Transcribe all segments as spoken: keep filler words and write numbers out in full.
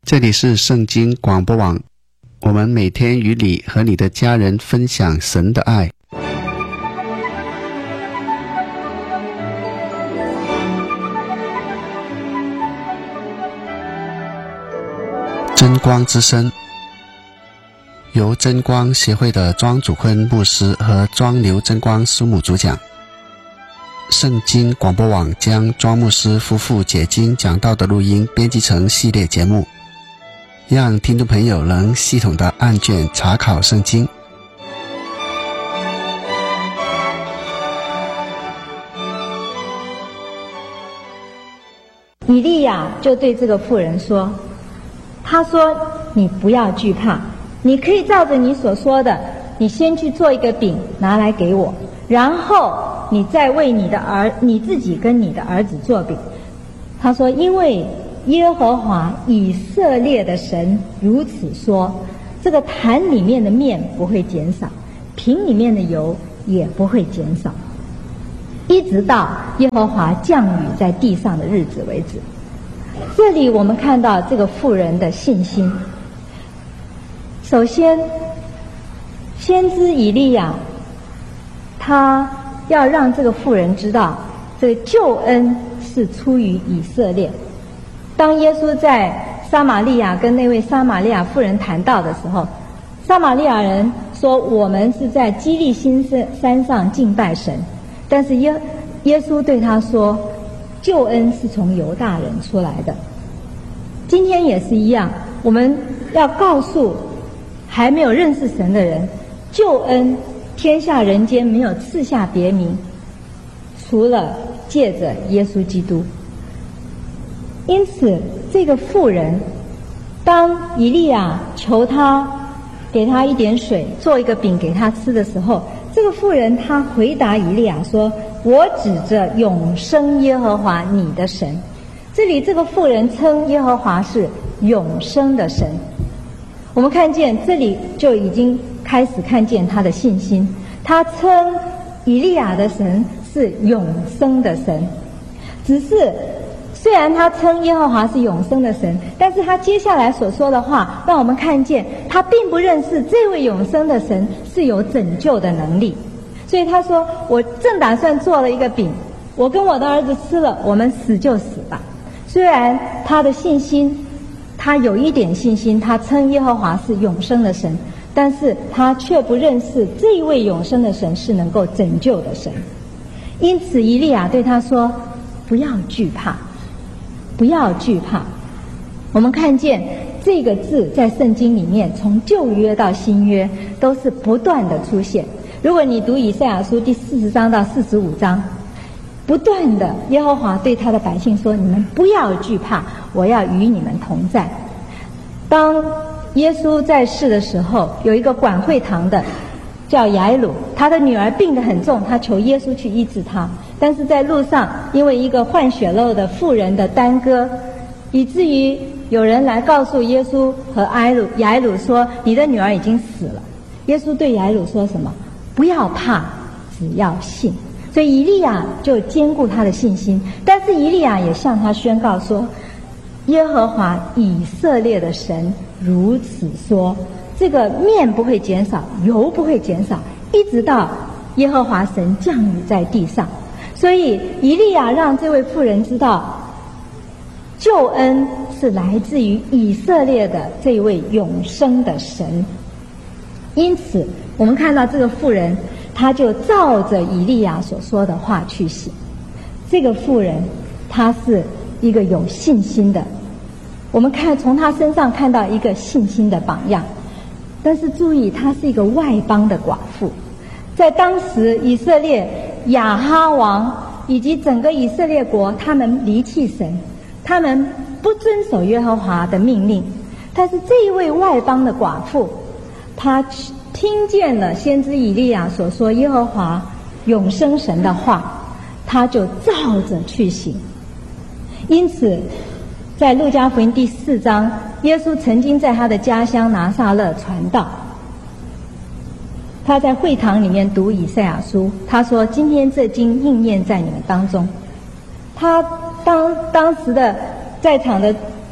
这里是圣经广播网，我们每天与你和你的家人分享神的爱。真光之声，由真光协会的庄祖坤牧师和庄刘真光师母主讲。圣经广播网将庄牧师夫妇解经讲道的录音编辑成系列节目，让听众朋友能系统的按卷查考圣经。 以利亚就对这个妇人说，他说你不要惧怕，你可以照着你所说的，你先去做一个饼拿来给我，然后你再为你的儿你自己跟你的儿子做饼。他说因为耶和华以色列的神如此说，这个坛里面的面不会减少，瓶里面的油也不会减少，一直到耶和华降雨在地上的日子为止。这里我们看到这个妇人的信心。首先，先知以利亚他要让这个妇人知道，这个救恩是出于以色列。当耶稣在撒玛利亚跟那位撒玛利亚妇人谈道的时候，撒玛利亚人说我们是在基利心山上敬拜神，但是耶耶稣对他说，救恩是从犹大人出来的。今天也是一样，我们要告诉还没有认识神的人，救恩天下人间没有赐下别名，除了借着耶稣基督。因此这个妇人，当以利亚求他给他一点水做一个饼给他吃的时候，这个妇人她回答以利亚说，我指着永生耶和华你的神。这里这个妇人称耶和华是永生的神，我们看见这里就已经开始看见他的信心。他称以利亚的神是永生的神，只是虽然他称耶和华是永生的神，但是他接下来所说的话让我们看见他并不认识这位永生的神是有拯救的能力。所以他说，我正打算做了一个饼，我跟我的儿子吃了，我们死就死吧。虽然他的信心，他有一点信心，他称耶和华是永生的神，但是他却不认识这一位永生的神是能够拯救的神。因此以利亚对他说，不要惧怕，不要惧怕。我们看见这个字在圣经里面从旧约到新约都是不断的出现。如果你读以赛亚书第四十章到四十五章，不断的耶和华对他的百姓说，你们不要惧怕，我要与你们同在。当耶稣在世的时候，有一个管会堂的叫雅鲁，他的女儿病得很重，他求耶稣去医治她，但是在路上因为一个患血漏的妇人的耽搁，以至于有人来告诉耶稣和埃鲁雅鲁说，你的女儿已经死了。耶稣对雅鲁说什么？不要怕，只要信。所以以利亚就坚固他的信心，但是以利亚也向他宣告说，耶和华以色列的神如此说，这个面不会减少，油不会减少，一直到耶和华神降雨在地上。所以以利亚让这位妇人知道，救恩是来自于以色列的这位永生的神。因此我们看到这个妇人，她就照着以利亚所说的话去行。这个妇人她是一个有信心的，我们看从她身上看到一个信心的榜样。但是注意，她是一个外邦的寡妇。在当时以色列亚哈王以及整个以色列国，他们离弃神，他们不遵守耶和华的命令。但是这一位外邦的寡妇，她听见了先知以利亚所说耶和华永生神的话，她就照着去行。因此在路加福音第四章，耶稣曾经在他的家乡拿撒勒传道，他在会堂里面读以赛亚书，他说今天这经应验在你们当中。他当当时的在场的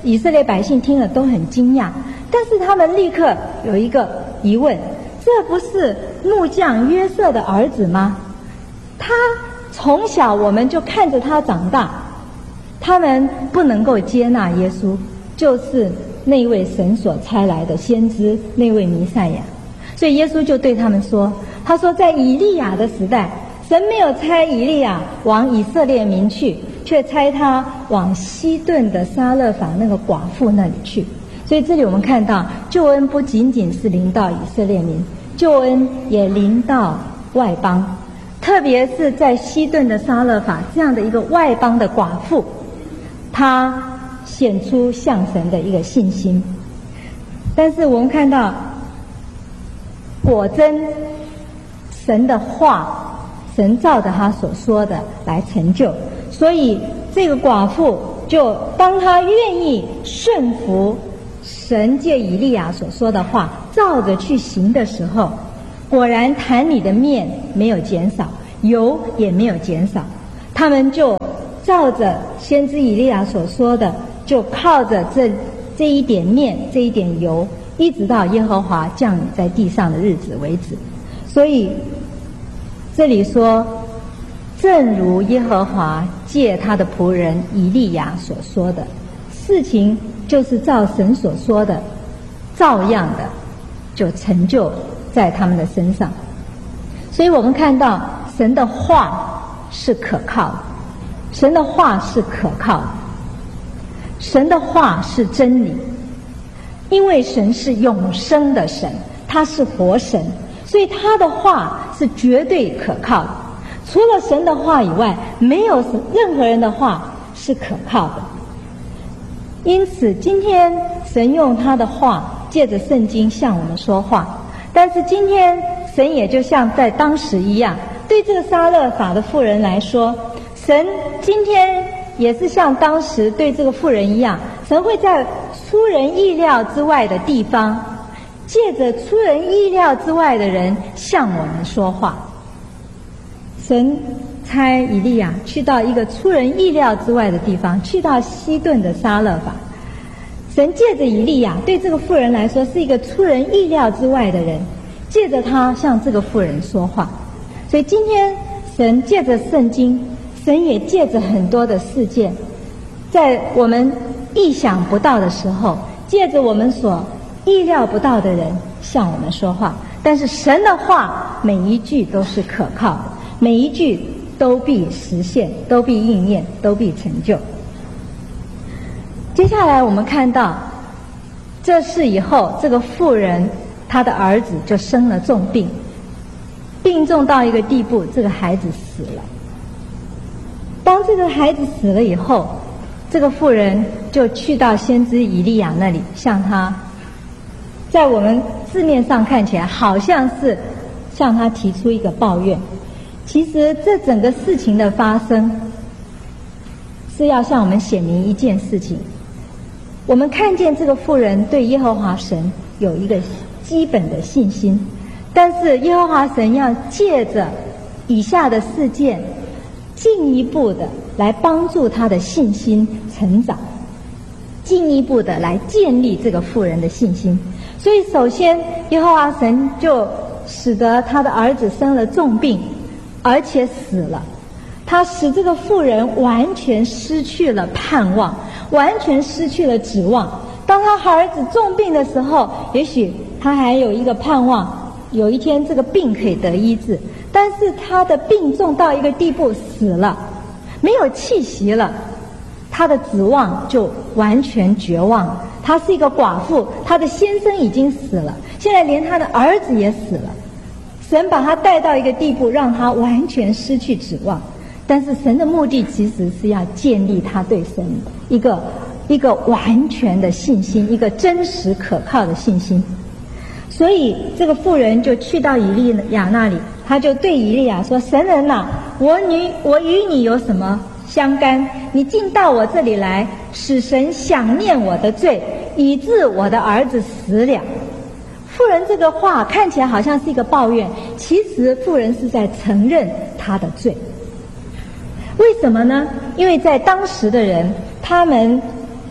以色列百姓听了都很惊讶，但是他们立刻有一个疑问：这不是木匠约瑟的儿子吗？他从小我们就看着他长大。他们不能够接纳耶稣，就是那位神所差来的先知，那位弥赛亚。所以耶稣就对他们说，他说在以利亚的时代，神没有差以利亚往以色列民去，却差他往西顿的撒勒法那个寡妇那里去。所以这里我们看到，救恩不仅仅是临到以色列民，救恩也临到外邦，特别是在西顿的撒勒法这样的一个外邦的寡妇，他显出向神的一个信心。但是我们看到，果真神的话，神照着他所说的来成就。所以这个寡妇就当他愿意顺服神借以利亚所说的话，照着去行的时候，果然坛里的面没有减少，油也没有减少。他们就照着先知以利亚所说的，就靠着这这一点面，这一点油，一直到耶和华降雨在地上的日子为止。所以这里说，正如耶和华借他的仆人以利亚所说的，事情就是照神所说的，照样的就成就在他们的身上。所以我们看到神的话是可靠的，神的话是可靠的，神的话是真理。因为神是永生的神，他是活神，所以他的话是绝对可靠的。除了神的话以外，没有任何人的话是可靠的。因此今天神用他的话借着圣经向我们说话，但是今天神也就像在当时一样，对这个撒勒法的妇人来说，神今天也是像当时对这个妇人一样，神会在出人意料之外的地方，借着出人意料之外的人向我们说话。神差以利亚去到一个出人意料之外的地方，去到西顿的撒勒法。神借着以利亚对这个妇人来说是一个出人意料之外的人，借着他向这个妇人说话。所以今天神借着圣经，神也借着很多的事件，在我们意想不到的时候，借着我们所意料不到的人向我们说话。但是神的话每一句都是可靠的，每一句都必实现，都必应验，都必成就。接下来我们看到，这事以后，这个妇人她的儿子就生了重病，病重到一个地步，这个孩子死了。当这个孩子死了以后，这个妇人就去到先知以利亚那里，向他，在我们字面上看起来好像是向他提出一个抱怨，其实这整个事情的发生是要向我们显明一件事情。我们看见这个妇人对耶和华神有一个基本的信心，但是耶和华神要借着以下的事件进一步的来帮助他的信心成长，进一步的来建立这个妇人的信心。所以首先耶和华神就使得他的儿子生了重病，而且死了。他使这个妇人完全失去了盼望，完全失去了指望。当他儿子重病的时候，也许他还有一个盼望，有一天这个病可以得医治，但是他的病重到一个地步，死了，没有气息了，他的指望就完全绝望了。她是一个寡妇，她的先生已经死了，现在连她的儿子也死了。神把她带到一个地步，让她完全失去指望。但是神的目的其实是要建立她对神一个一个完全的信心，一个真实可靠的信心。所以这个妇人就去到以利亚那里，她就对以利亚说：神人啊，我女我与你有什么相干？你竟到我这里来，使神想念我的罪，以致我的儿子死了。妇人这个话看起来好像是一个抱怨，其实妇人是在承认她的罪。为什么呢？因为在当时的人，他们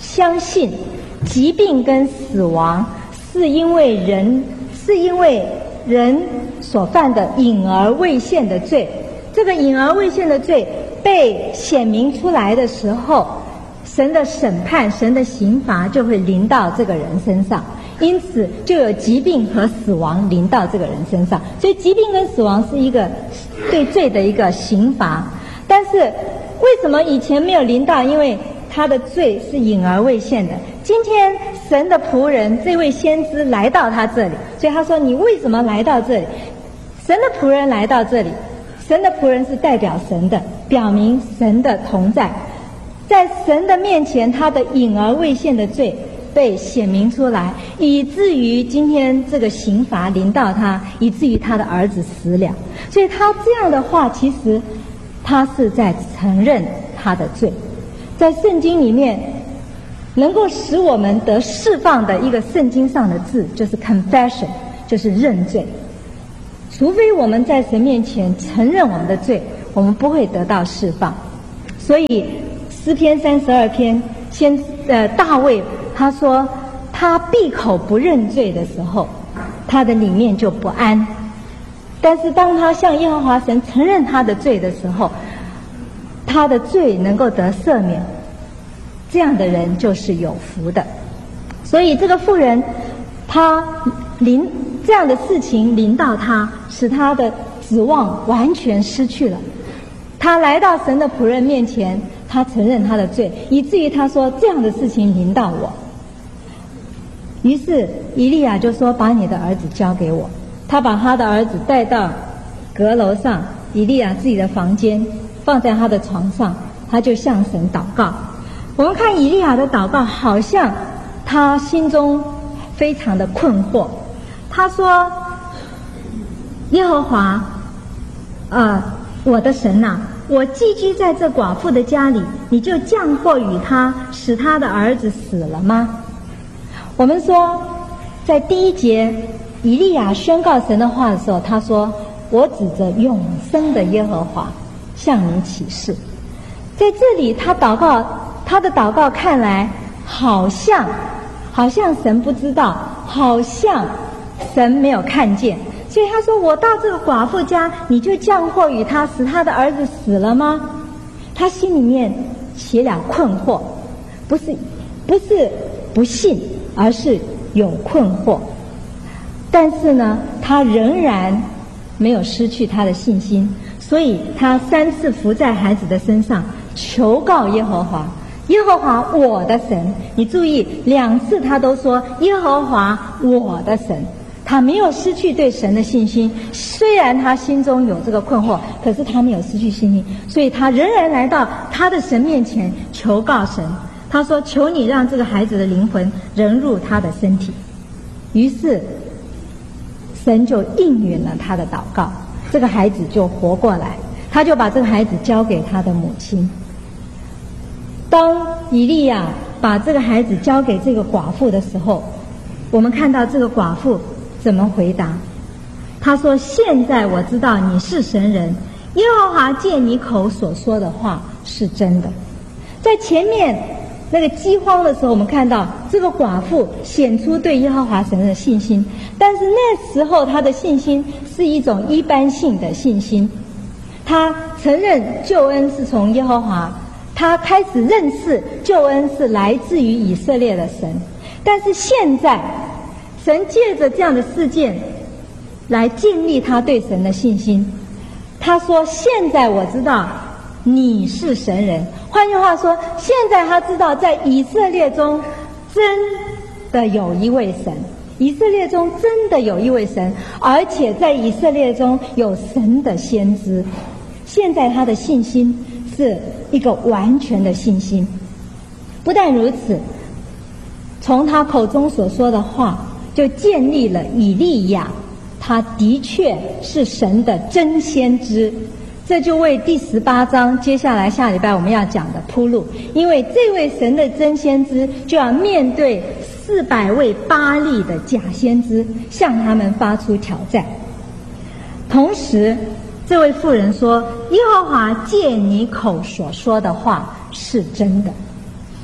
相信疾病跟死亡是因为人是因为人所犯的隐而未现的罪，这个隐而未现的罪被显明出来的时候，神的审判、神的刑罚就会临到这个人身上，因此就有疾病和死亡临到这个人身上。所以疾病跟死亡是一个对罪的一个刑罚。但是为什么以前没有临到？因为他的罪是隐而未现的。今天神的仆人这位先知来到他这里，所以他说你为什么来到这里？神的仆人来到这里，神的仆人是代表神的，表明神的同在，在神的面前他的隐而未现的罪被显明出来，以至于今天这个刑罚临到他，以至于他的儿子死了。所以他这样的话，其实他是在承认他的罪。在圣经里面能够使我们得释放的一个圣经上的字就是 confession， 就是认罪。除非我们在神面前承认我们的罪，我们不会得到释放。所以诗篇三十二篇先呃大卫他说他闭口不认罪的时候，他的里面就不安。但是当他向耶和华神承认他的罪的时候，他的罪能够得赦免，这样的人就是有福的。所以这个妇人他临这样的事情临到他，使他的指望完全失去了。他来到神的仆人面前，他承认他的罪，以至于他说这样的事情临到我。于是以利亚就说把你的儿子交给我。他把他的儿子带到阁楼上，以利亚自己的房间，放在他的床上，他就向神祷告。我们看以利亚的祷告，好像他心中非常的困惑。他说耶和华呃，我的神啊，我寄居在这寡妇的家里，你就降祸与他，使他的儿子死了吗？我们说在第一节以利亚宣告神的话的时候，他说我指着永生的耶和华向你起誓。在这里他祷告，他的祷告看来好像好像神不知道，好像神没有看见，所以他说我到这个寡妇家，你就降祸与他，使他的儿子死了吗？他心里面起了困惑，不是不是不信，而是有困惑。但是呢，他仍然没有失去他的信心，所以他三次伏在孩子的身上，求告耶和华。耶和华我的神，你注意两次他都说耶和华我的神，他没有失去对神的信心。虽然他心中有这个困惑，可是他没有失去信心，所以他仍然来到他的神面前求告神。他说求你让这个孩子的灵魂融入他的身体。于是神就应允了他的祷告，这个孩子就活过来，他就把这个孩子交给他的母亲。当以利亚把这个孩子交给这个寡妇的时候，我们看到这个寡妇怎么回答。他说现在我知道你是神人，耶和华借你口所说的话是真的。在前面那个饥荒的时候，我们看到这个寡妇显出对耶和华神的信心，但是那时候她的信心是一种一般性的信心，她承认救恩是从耶和华，她开始认识救恩是来自于以色列的神。但是现在神借着这样的事件来建立他对神的信心。他说现在我知道你是神人，换句话说，现在他知道在以色列中真的有一位神，以色列中真的有一位神，而且在以色列中有神的先知。现在他的信心是一个完全的信心。不但如此，从他口中所说的话就建立了以利亚他的确是神的真先知。这就为第十八章接下来下礼拜我们要讲的铺路，因为这位神的真先知就要面对四百位巴力的假先知，向他们发出挑战。同时这位妇人说耶和华借你口所说的话是真的。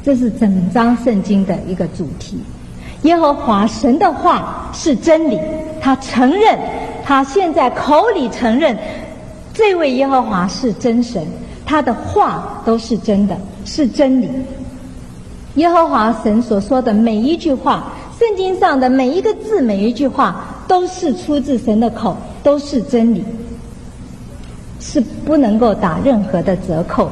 这是整章圣经的一个主题。耶和华神的话是真理，他承认，他现在口里承认，这位耶和华是真神，他的话都是真的，是真理。耶和华神所说的每一句话，圣经上的每一个字，每一句话，都是出自神的口，都是真理，是不能够打任何的折扣。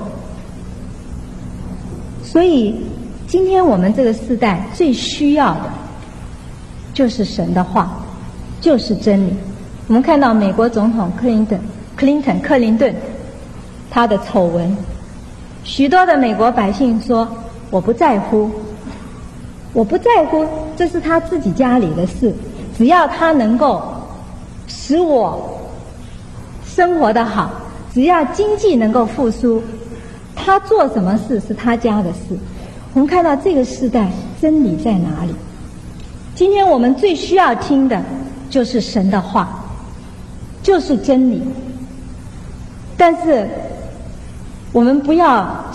所以今天我们这个时代最需要的就是神的话，就是真理。我们看到美国总统克林顿克林顿克林顿他的丑闻，许多的美国百姓说我不在乎，我不在乎，这是他自己家里的事，只要他能够使我生活得好，只要经济能够复苏，他做什么事是他家的事。我们看到这个时代真理在哪里？今天我们最需要听的就是神的话，就是真理。但是我们不要